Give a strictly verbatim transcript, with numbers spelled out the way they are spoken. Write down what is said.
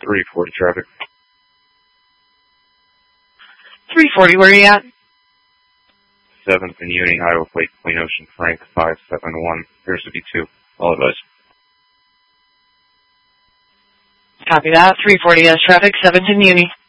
three forty traffic. three forty, where are you at? seventh and Uni, Iowa Plate, Queen Ocean, Frank five seven one. Appears to be two. All advice. Copy that. three forty S traffic, seventh and Uni.